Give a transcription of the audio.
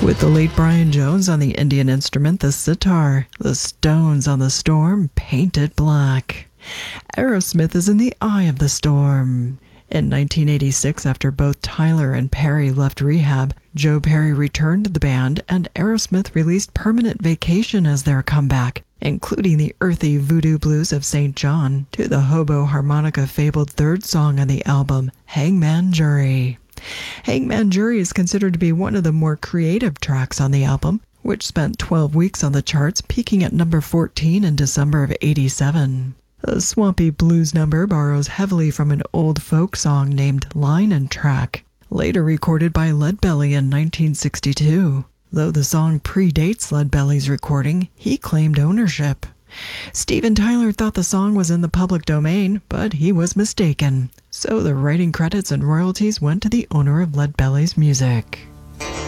With the late Brian Jones on the Indian instrument, the sitar, the Stones on The Storm, Painted Black. Aerosmith is in the eye of the storm. In 1986, after both Tyler and Perry left rehab, Joe Perry returned to the band and Aerosmith released Permanent Vacation as their comeback, including the earthy voodoo blues of St. John to the hobo harmonica fabled third song on the album, Hangman Jury. Hangman Jury is considered to be one of the more creative tracks on the album, which spent 12 weeks on the charts, peaking at number 14 in December of '87. The swampy blues number borrows heavily from an old folk song named Line and Track, later recorded by Leadbelly in 1962. Though the song predates Leadbelly's recording, he claimed ownership. Steven Tyler thought the song was in the public domain, but he was mistaken. So the writing credits and royalties went to the owner of Leadbelly's music.